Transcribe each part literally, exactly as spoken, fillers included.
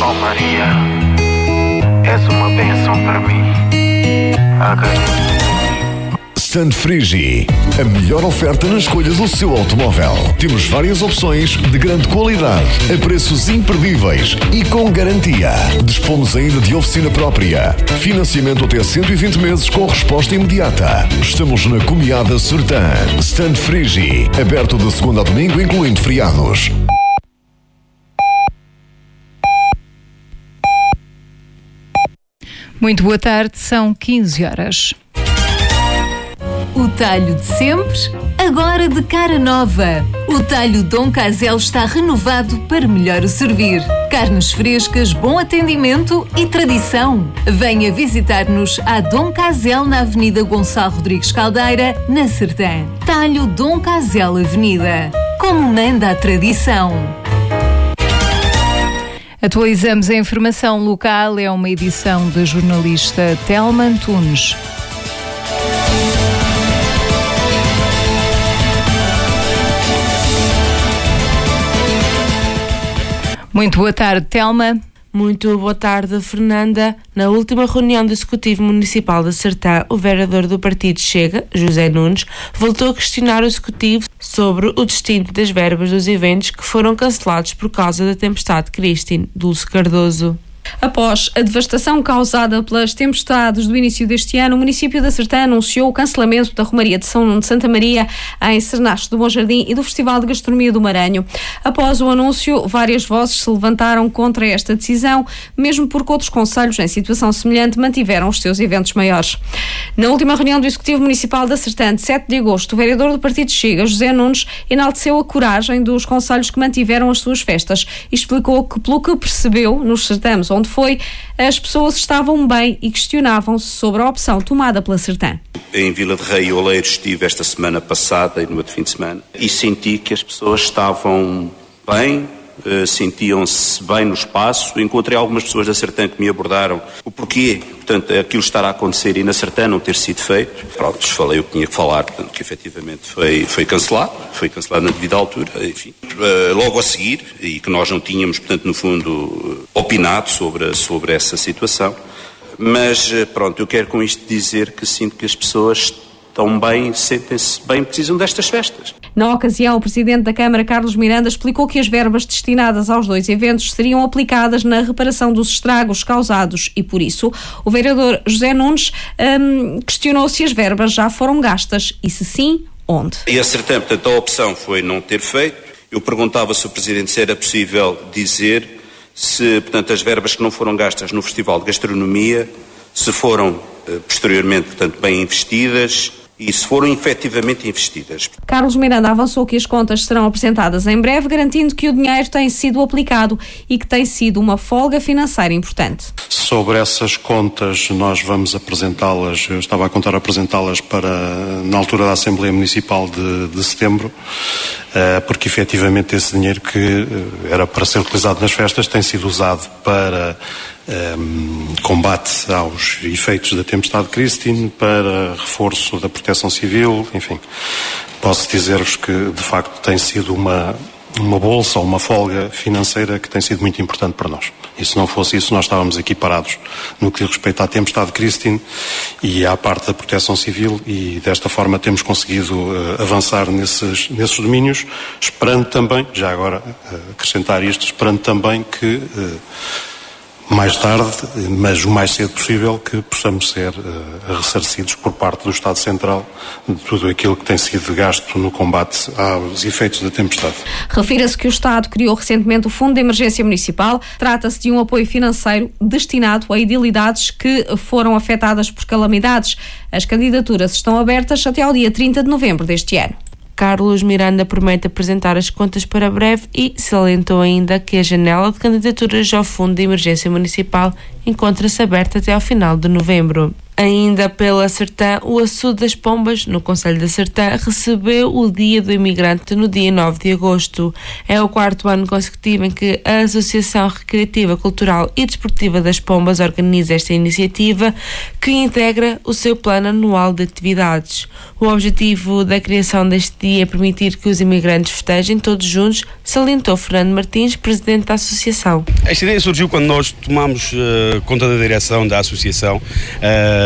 Oh Maria, és uma bênção para mim. Okay. Stand Frigi, a melhor oferta na escolha do seu automóvel. Temos várias opções de grande qualidade, a preços imperdíveis e com garantia. Dispomos ainda de oficina própria. Financiamento até cento e vinte meses com resposta imediata. Estamos na Comiada Sertã. Stand Frigi, aberto de segunda a domingo, incluindo feriados. Muito boa tarde, são quinze horas. O talho de sempre, agora de cara nova. O talho Dom Casel está renovado para melhor o servir. Carnes frescas, bom atendimento e tradição. Venha visitar-nos à Dom Casel na Avenida Gonçalo Rodrigues Caldeira, na Sertã. Talho Dom Casel Avenida. Como manda a tradição. Atualizamos a informação local, é uma edição da jornalista Telma Antunes. Muito boa tarde, Telma. Muito boa tarde, Fernanda. Na última reunião do Executivo Municipal da Sertã, o vereador do Partido Chega, José Nunes, voltou a questionar o Executivo sobre o destino das verbas dos eventos que foram cancelados por causa da tempestade Christine. Dulce Cardoso. Após a devastação causada pelas tempestades do início deste ano, o município da Sertã anunciou o cancelamento da Romaria de São Nuno de Santa Maria em Cernache do Bom Jardim e do Festival de Gastronomia do Maranhão. Após o anúncio, várias vozes se levantaram contra esta decisão, mesmo porque outros concelhos em situação semelhante mantiveram os seus eventos maiores. Na última reunião do Executivo Municipal da Sertã, de sete de agosto, o vereador do Partido Chega, José Nunes, enalteceu a coragem dos concelhos que mantiveram as suas festas e explicou que, pelo que percebeu nos certames onde foi, as pessoas estavam bem e questionavam-se sobre a opção tomada pela Sertã. Em Vila de Rei e Oleiros estive esta semana passada e no outro fim de semana e senti que as pessoas estavam bem, uh, sentiam-se bem no espaço. Encontrei algumas pessoas da Sertã que me abordaram o porquê, portanto, aquilo estar a acontecer e na Sertã não ter sido feito. Pronto, falei o que tinha que falar, portanto, que efetivamente foi, foi cancelado, foi cancelado na devida altura, enfim. Uh, logo a seguir, e que nós não tínhamos, portanto, no fundo, uh, opinado sobre, sobre essa situação. Mas, uh, pronto, eu quero com isto dizer que sinto que as pessoas estão bem, sentem-se bem, precisam destas festas. Na ocasião, o Presidente da Câmara, Carlos Miranda, explicou que as verbas destinadas aos dois eventos seriam aplicadas na reparação dos estragos causados e, por isso, o vereador José Nunes hum, questionou se as verbas já foram gastas e, se sim, onde. E a Sertã, portanto, a opção foi não ter feito. Eu perguntava se o Presidente se era possível dizer se, portanto, as verbas que não foram gastas no Festival de Gastronomia, se foram, posteriormente, portanto, bem investidas e se foram efetivamente investidas. Carlos Miranda avançou que as contas serão apresentadas em breve, garantindo que o dinheiro tem sido aplicado e que tem sido uma folga financeira importante. Sobre essas contas, nós vamos apresentá-las, eu estava a contar apresentá-las para, na altura da Assembleia Municipal de, de setembro, porque efetivamente esse dinheiro que era para ser utilizado nas festas tem sido usado para Um, combate aos efeitos da tempestade Christine, para reforço da proteção civil, enfim. Posso dizer-vos que, de facto, tem sido uma, uma bolsa ou uma folga financeira que tem sido muito importante para nós. E se não fosse isso, nós estávamos aqui parados no que diz respeito à tempestade Christine e à parte da proteção civil, e desta forma temos conseguido uh, avançar nesses, nesses domínios, esperando também, já agora uh, acrescentar isto, esperando também que uh, mais tarde, mas o mais cedo possível, que possamos ser uh, ressarcidos por parte do Estado Central de tudo aquilo que tem sido gasto no combate aos efeitos da tempestade. Refira-se que o Estado criou recentemente o Fundo de Emergência Municipal. Trata-se de um apoio financeiro destinado a edilidades que foram afetadas por calamidades. As candidaturas estão abertas até ao dia trinta de novembro deste ano. Carlos Miranda promete apresentar as contas para breve e salientou ainda que a janela de candidaturas ao Fundo de Emergência Municipal encontra-se aberta até ao final de novembro. Ainda pela Sertã, o Açude das Pombas, no concelho da Sertã, recebeu o Dia do Imigrante no dia nove de agosto. É o quarto ano consecutivo em que a Associação Recreativa, Cultural e Desportiva das Pombas organiza esta iniciativa, que integra o seu plano anual de atividades. O objetivo da criação deste dia é permitir que os imigrantes festejem todos juntos, salientou Fernando Martins, presidente da associação. Esta ideia surgiu quando nós tomámos uh, conta da direção da associação. Uh,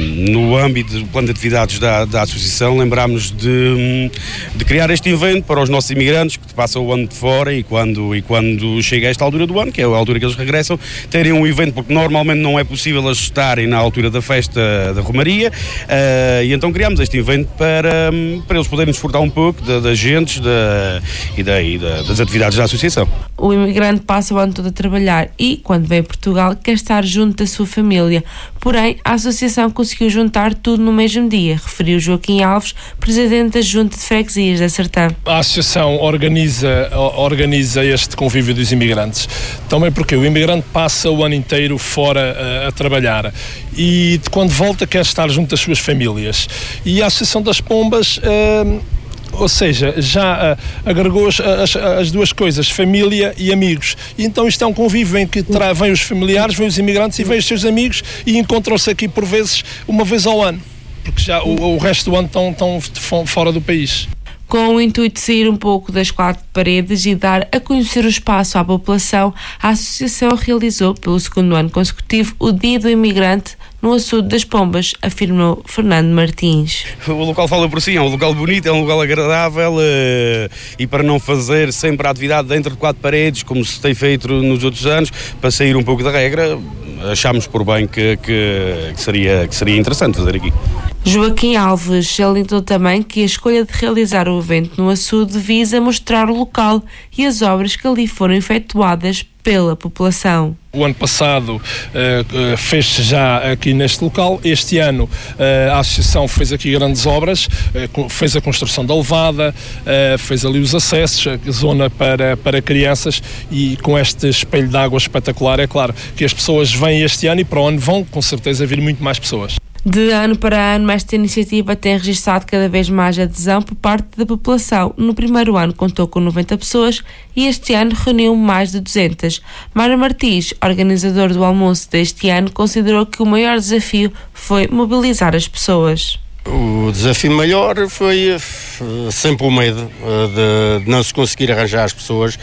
no âmbito do plano de atividades da, da associação, lembrámos de, de criar este evento para os nossos imigrantes que passam o ano de fora e quando, e quando chega a esta altura do ano, que é a altura que eles regressam, terem um evento, porque normalmente não é possível eles estarem na altura da festa da Romaria, uh, e então criámos este evento para, para eles poderem desfrutar um pouco da, das gentes da, e, da, e da, das atividades da associação. O imigrante passa o ano todo a trabalhar e, quando vem a Portugal, quer estar junto da sua família. Porém, a associação conseguiu juntar tudo no mesmo dia, referiu Joaquim Alves, presidente da Junta de Freguesias da Sertã. A associação organiza, organiza este convívio dos imigrantes, também porque o imigrante passa o ano inteiro fora a, a trabalhar e quando volta quer estar junto das suas famílias. E a Associação das Pombas... Uh, ou seja, já uh, agregou as, as, as duas coisas, família e amigos. E então isto é um convívio em que tra- vêm os familiares, vêm os imigrantes e vêm os seus amigos e encontram-se aqui por vezes uma vez ao ano, porque já o, o resto do ano estão, estão fora do país. Com o intuito de sair um pouco das quatro paredes e dar a conhecer o espaço à população, a associação realizou, pelo segundo ano consecutivo, o Dia do Imigrante no Açude das Pombas, afirmou Fernando Martins. O local fala por si, é um local bonito, é um local agradável uh, e para não fazer sempre a atividade dentro de quatro paredes, como se tem feito nos outros anos, para sair um pouco da regra, achámos por bem que, que, que, seria, que seria interessante fazer aqui. Joaquim Alves salientou também que a escolha de realizar o evento no açude visa mostrar o local e as obras que ali foram efetuadas pela população. O ano passado uh, uh, fez-se já aqui neste local. Este ano uh, a associação fez aqui grandes obras, uh, fez a construção da levada, uh, fez ali os acessos, a zona para, para crianças, e com este espelho de água espetacular, é claro que as pessoas vêm este ano e para o ano vão com certeza vir muito mais pessoas. De ano para ano, esta iniciativa tem registrado cada vez mais adesão por parte da população. No primeiro ano contou com noventa pessoas e este ano reuniu mais de duzentas. Mário Martins, organizador do almoço deste ano, considerou que o maior desafio foi mobilizar as pessoas. O desafio maior foi uh, sempre o medo uh, de não se conseguir arranjar as pessoas, uh,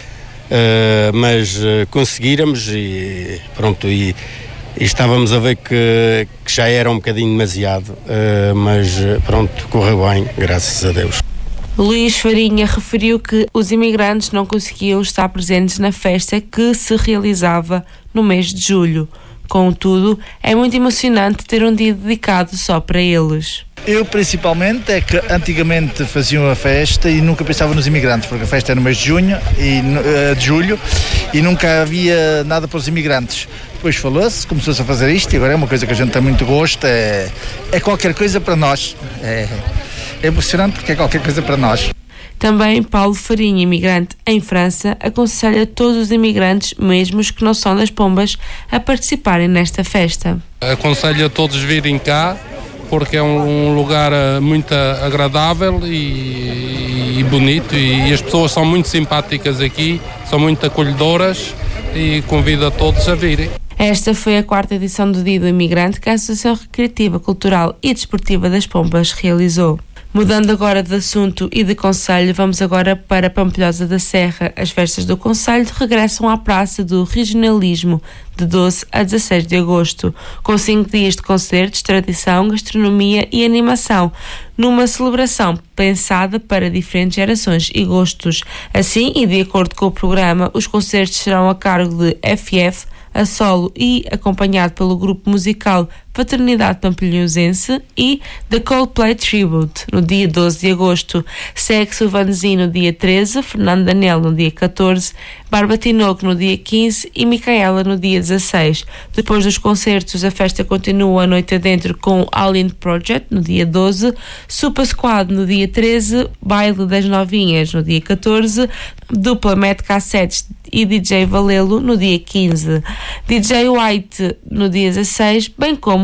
mas uh, conseguíramos e pronto, e E estávamos a ver que, que já era um bocadinho demasiado, uh, mas pronto, correu bem, graças a Deus. Luís Farinha referiu que os imigrantes não conseguiam estar presentes na festa que se realizava no mês de julho. Contudo, é muito emocionante ter um dia dedicado só para eles. Eu, principalmente, é que antigamente faziam a festa e nunca pensavam nos imigrantes, porque a festa é no mês de junho e uh, de julho e nunca havia nada para os imigrantes. Depois falou-se, começou-se a fazer isto e agora é uma coisa que a gente tem muito gosto, é, é qualquer coisa para nós. É, é emocionante porque é qualquer coisa para nós. Também Paulo Farinha, imigrante em França, aconselha todos os imigrantes, mesmo os que não são das Pombas, a participarem nesta festa. Aconselho a todos virem cá, porque é um lugar muito agradável e, e bonito, e as pessoas são muito simpáticas aqui, são muito acolhedoras, e convido a todos a virem. Esta foi a quarta edição do Dia do Imigrante que a Associação Recreativa, Cultural e Desportiva das Pombas realizou. Mudando agora de assunto e de concelho, vamos agora para Pampilhosa da Serra. As festas do concelho regressam à Praça do Regionalismo, de doze a dezasseis de agosto, com cinco dias de concertos, tradição, gastronomia e animação, numa celebração pensada para diferentes gerações e gostos. Assim, e de acordo com o programa, os concertos serão a cargo de F F, a solo e acompanhado pelo grupo musical Paternidade Pampilhosense e The Coldplay Tribute, no dia doze de agosto. Segue-se o Vanzi no dia treze, Fernando Daniel no dia catorze, Barba Tinoco no dia quinze e Micaela no dia dezasseis. Depois dos concertos, a festa continua a noite adentro com All-In Project no dia doze, Super Squad no dia treze, Baile das Novinhas no dia catorze, Dupla Met Cassettes e D J Valelo no dia quinze, D J White no dia dezasseis, bem como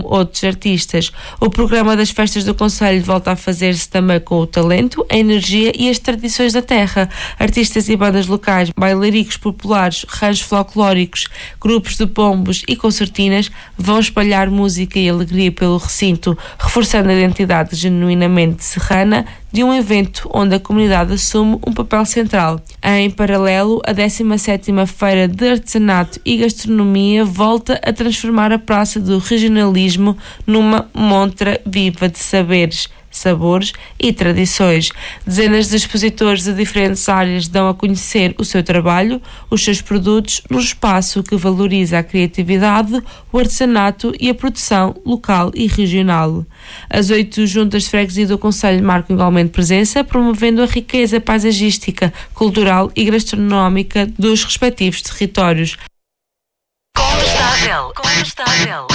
outros artistas. O programa das festas do concelho volta a fazer-se também com o talento, a energia e as tradições da terra. Artistas e bandas locais, bailaricos populares, ranchos folclóricos, grupos de pombos e concertinas vão espalhar música e alegria pelo recinto, reforçando a identidade genuinamente serrana de um evento onde a comunidade assume um papel central. Em paralelo, a décima sétima Feira de Artesanato e Gastronomia volta a transformar a Praça do Regionalismo numa montra viva de saberes, sabores e tradições. Dezenas de expositores de diferentes áreas dão a conhecer o seu trabalho, os seus produtos, num espaço que valoriza a criatividade, o artesanato e a produção local e regional. As oito juntas de freguesia do concelho marcam igualmente presença, promovendo a riqueza paisagística, cultural e gastronómica dos respectivos territórios. Condestável, condestável.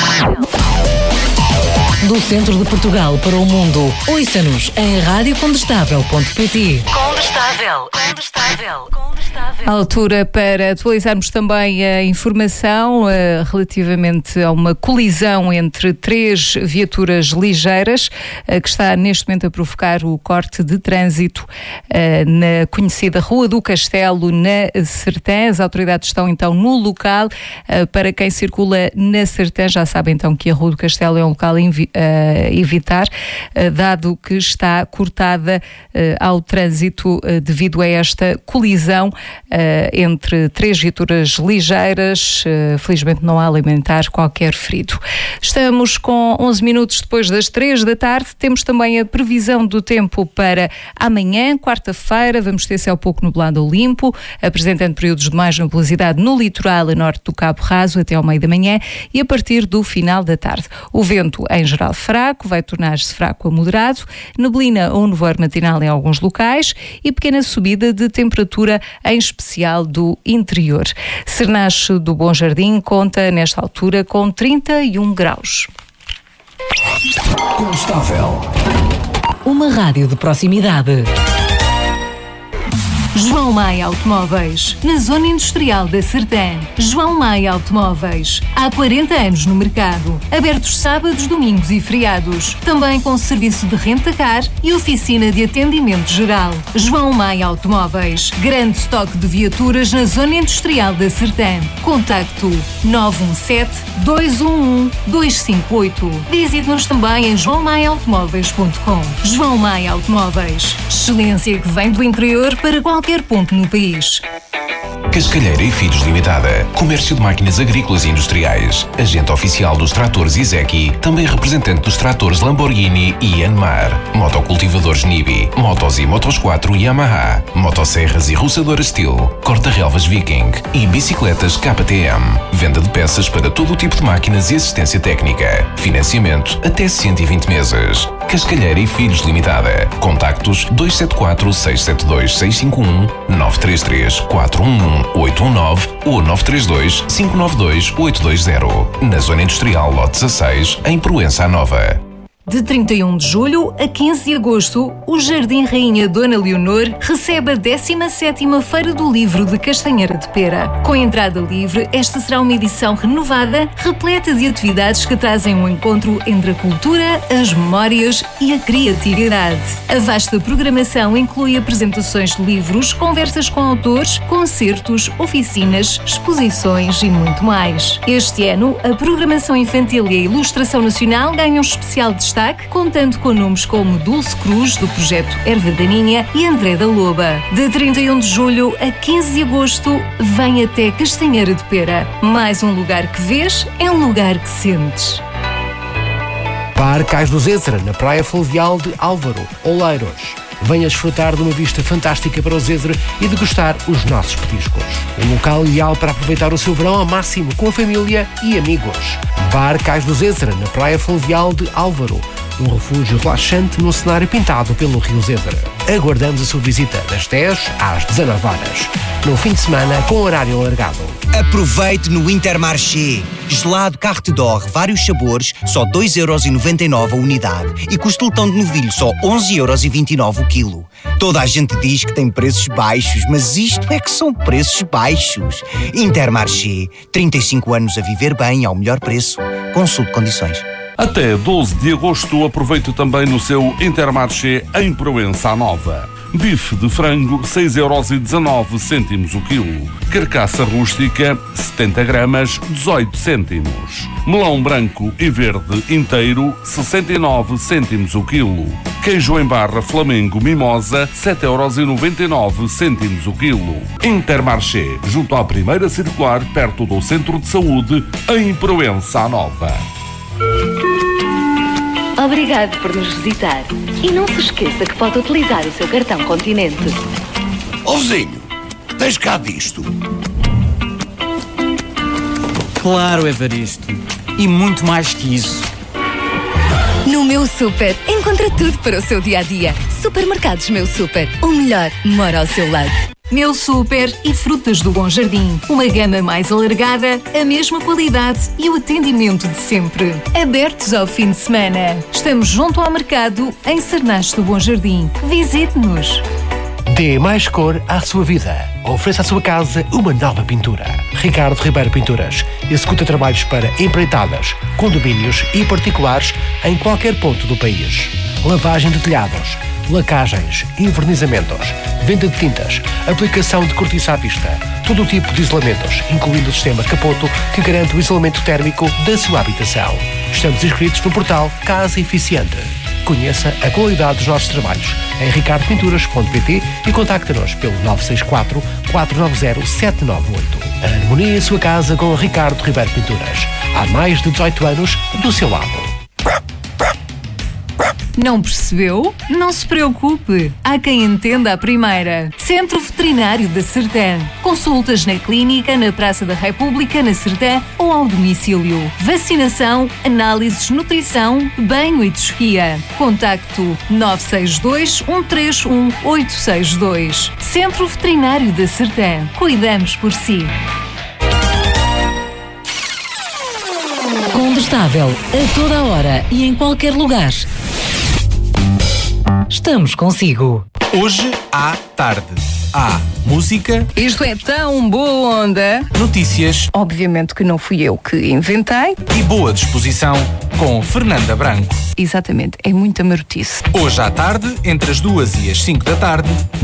Do centro de Portugal para o mundo, ouça-nos em rádio condestável ponto pt. Condestável, condestável, condestável. A altura para atualizarmos também a informação uh, relativamente a uma colisão entre três viaturas ligeiras uh, que está neste momento a provocar o corte de trânsito uh, na conhecida Rua do Castelo, na Sertã. As autoridades estão então no local. Uh, para quem circula na Sertã, já sabe então que a Rua do Castelo é um local invi- a evitar, dado que está cortada ao trânsito devido a esta colisão entre três viaturas ligeiras. Felizmente não há a lamentar qualquer ferido. Estamos com onze minutos depois das três da tarde. Temos também a previsão do tempo para amanhã, quarta-feira. Vamos ter céu pouco nublado ou limpo, apresentando períodos de mais nebulosidade no litoral a norte do Cabo Raso até ao meio da manhã e a partir do final da tarde. O vento, em geral, fraco, vai tornar-se fraco a moderado, neblina ou nevoeiro matinal em alguns locais e pequena subida de temperatura, em especial do interior. Sernache do Bom Jardim conta, nesta altura, com trinta e um graus. Condestável. Uma rádio de proximidade. João Maia Automóveis, na Zona Industrial da Sertã. João Maia Automóveis, há quarenta anos no mercado. Abertos sábados, domingos e feriados. Também com serviço de renta-car e oficina de atendimento geral. João Maia Automóveis, grande estoque de viaturas na Zona Industrial da Sertã. Contacto nove um sete, dois um um, dois cinco oito. Visite-nos também em joão maia automóveis ponto com. João Maia Automóveis, excelência que vem do interior para qualquer ponto no país. Cascalheira e Filhos Limitada. Comércio de máquinas agrícolas e industriais. Agente oficial dos tratores Izeki. Também representante dos tratores Lamborghini e Yanmar. Motocultivadores Nibi. Motos e Motos quatro Yamaha. Motosserras e roçadoras Steel. Corta-relvas Viking. E bicicletas K T M. Venda de peças para todo o tipo de máquinas e assistência técnica. Financiamento até cento e vinte meses. Cascalheira e Filhos Limitada. Contactos dois sete quatro, seis sete dois, seis cinco um, nove três três, quatro um um, oito um nove ou nove três dois, cinco nove dois, oito dois zero. Na Zona Industrial Lote dezasseis, em Proença Nova. De trinta e um de julho a quinze de agosto, o Jardim Rainha Dona Leonor recebe a décima sétima Feira do Livro de Castanheira de Pera. Com entrada livre, esta será uma edição renovada, repleta de atividades que trazem um encontro entre a cultura, as memórias e a criatividade. A vasta programação inclui apresentações de livros, conversas com autores, concertos, oficinas, exposições e muito mais. Este ano, a programação infantil e a ilustração nacional ganham especial destaque, contando com nomes como Dulce Cruz, do projeto Erva Daninha, e André da Loba. De trinta e um de julho a quinze de agosto, vem até Castanheira de Pera. Mais um lugar que vês é um lugar que sentes. Bar Cais do Zezer, na Praia Fluvial de Álvaro, Oleiros. Venha desfrutar de uma vista fantástica para o Zezer e degustar os nossos petiscos. Um local ideal para aproveitar o seu verão ao máximo com a família e amigos. Bar Cais do Zezer, na Praia Fluvial de Álvaro. Um refúgio relaxante num cenário pintado pelo Rio Zezer. Aguardamos a sua visita das dez às dezanove horas. No fim de semana, com horário alargado. Aproveite no Intermarché. Gelado Carte d'Or, vários sabores, só dois euros e noventa e nove a unidade. E costeletão de novilho, só onze euros e vinte e nove o quilo. Toda a gente diz que tem preços baixos, mas isto é que são preços baixos. Intermarché, trinta e cinco anos a viver bem ao melhor preço. Consulte condições. Até doze de agosto, aproveite também no seu Intermarché em Proença Nova. Bife de frango, seis euros e dezanove cêntimos o quilo. Carcaça rústica, setenta gramas, dezoito cêntimos. Melão branco e verde inteiro, sessenta e nove cêntimos o quilo. Queijo em barra Flamengo Mimosa, sete euros e noventa e nove cêntimos o quilo. Intermarché, junto à primeira circular, perto do Centro de Saúde, em Proença Nova. Obrigado por nos visitar. E não se esqueça que pode utilizar o seu cartão Continente. Ó vizinho, tens cá disto? Claro, Evaristo. E muito mais que isso. No Meu Super, encontra tudo para o seu dia-a-dia. Supermercados Meu Super. O melhor mora ao seu lado. Meu Super e Frutas do Bom Jardim. Uma gama mais alargada, a mesma qualidade e o atendimento de sempre. Abertos ao fim de semana. Estamos junto ao mercado, em Cernache do Bom Jardim. Visite-nos. Dê mais cor à sua vida. Ofereça à sua casa uma nova pintura. Ricardo Ribeiro Pinturas executa trabalhos para empreitadas, condomínios e particulares em qualquer ponto do país. Lavagem de telhados, lacagens, envernizamentos, venda de tintas, aplicação de cortiça à vista, todo o tipo de isolamentos, incluindo o sistema Capoto, que garante o isolamento térmico da sua habitação. Estamos inscritos no portal Casa Eficiente. Conheça a qualidade dos nossos trabalhos em ricardo pinturas ponto pt e contacte-nos pelo nove seis quatro, quatro nove zero, sete nove oito. Harmonia em sua casa com Ricardo Ribeiro Pinturas. Há mais de dezoito anos do seu lado. Não percebeu? Não se preocupe. Há quem entenda a primeira. Centro Veterinário da Sertã. Consultas na clínica, na Praça da República, na Sertã ou ao domicílio. Vacinação, análises, nutrição, banho e tosquia. Contacto nove seis dois, um três um, oito seis dois. Centro Veterinário da Sertã. Cuidamos por si. Condestável, a toda a hora e em qualquer lugar. Estamos consigo. Hoje à tarde. Há música. Isto é tão boa onda. Notícias. Obviamente que não fui eu que inventei. E boa disposição com Fernanda Branco. Exatamente, é muita marotice. Hoje à tarde, entre as duas e as cinco da tarde.